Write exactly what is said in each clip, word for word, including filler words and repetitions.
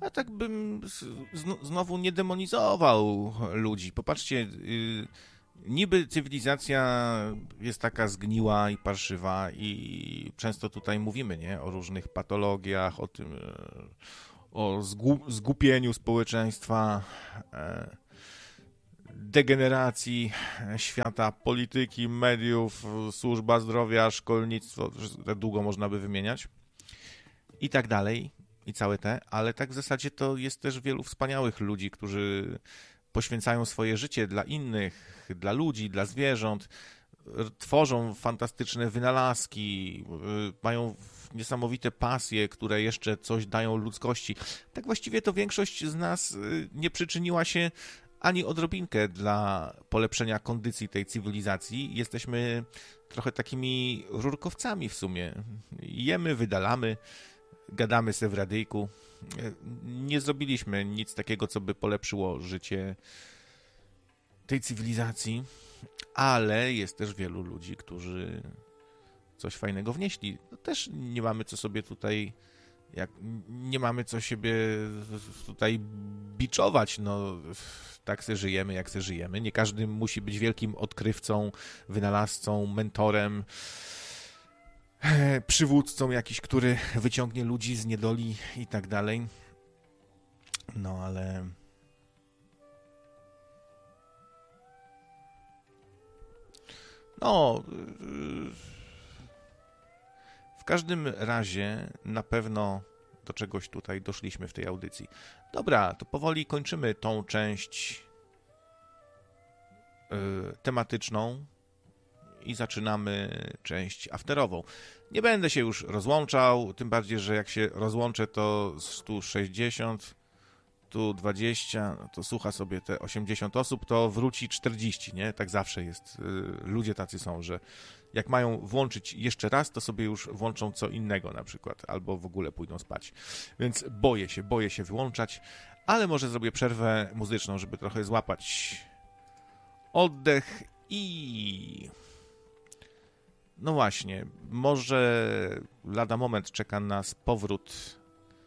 A tak bym z, znowu nie demonizował ludzi. Popatrzcie, yy, niby cywilizacja jest taka zgniła i parszywa i często tutaj mówimy, nie, o różnych patologiach, o tym, yy, o zgu, zgupieniu społeczeństwa, yy, degeneracji świata, polityki, mediów, służba zdrowia, szkolnictwo, długo można by wymieniać i tak dalej, i całe te, ale tak w zasadzie to jest też wielu wspaniałych ludzi, którzy poświęcają swoje życie dla innych, dla ludzi, dla zwierząt, tworzą fantastyczne wynalazki, mają niesamowite pasje, które jeszcze coś dają ludzkości. Tak właściwie to większość z nas nie przyczyniła się ani odrobinkę dla polepszenia kondycji tej cywilizacji. Jesteśmy trochę takimi rurkowcami w sumie. Jemy, wydalamy, gadamy se w radyjku. Nie zrobiliśmy nic takiego, co by polepszyło życie tej cywilizacji, ale jest też wielu ludzi, którzy coś fajnego wnieśli. No też nie mamy co sobie tutaj, jak, nie mamy co siebie tutaj biczować, no tak se żyjemy, jak se żyjemy. Nie każdy musi być wielkim odkrywcą, wynalazcą, mentorem, przywódcą jakiś, który wyciągnie ludzi z niedoli i tak dalej. No ale no w każdym razie na pewno do czegoś tutaj doszliśmy w tej audycji. Dobra, to powoli kończymy tą część y, tematyczną i zaczynamy część afterową. Nie będę się już rozłączał, tym bardziej, że jak się rozłączę, to sto sześćdziesiąt, tu dwadzieścia, no to słucha sobie te osiemdziesiąt osób, to wróci czterdzieści, nie? Tak zawsze jest. Ludzie tacy są, że jak mają włączyć jeszcze raz, to sobie już włączą co innego na przykład, albo w ogóle pójdą spać. Więc boję się, boję się wyłączać, ale może zrobię przerwę muzyczną, żeby trochę złapać oddech i... No właśnie, może lada moment czeka nas powrót.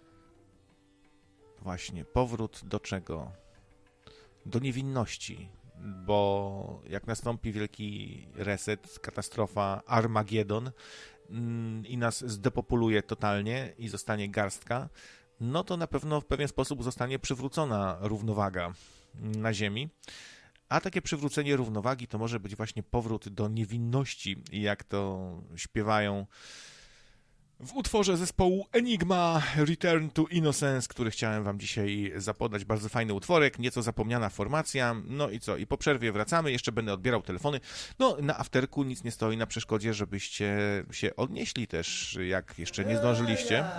Właśnie, powrót do czego? Do niewinności, bo jak nastąpi wielki reset, katastrofa, Armagedon mm, i nas zdepopuluje totalnie i zostanie garstka, no to na pewno w pewien sposób zostanie przywrócona równowaga na Ziemi. A takie przywrócenie równowagi to może być właśnie powrót do niewinności, jak to śpiewają w utworze zespołu Enigma Return to Innocence, który chciałem wam dzisiaj zapodać. Bardzo fajny utworek, nieco zapomniana formacja. No i co? I po przerwie wracamy, jeszcze będę odbierał telefony. No, na afterku nic nie stoi na przeszkodzie, żebyście się odnieśli też, jak jeszcze nie zdążyliście.